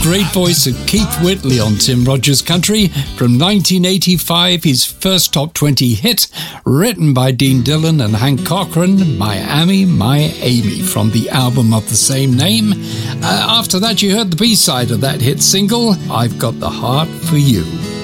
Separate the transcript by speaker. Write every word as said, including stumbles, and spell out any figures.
Speaker 1: great voice of Keith Whitley on Tim Rogers Country from nineteen eighty-five, his first top twenty hit, written by Dean Dillon and Hank Cochran, Miami, My Amy, from the album of the same name. Uh, after that, you heard the B-side of that hit single, I've Got the Heart for You.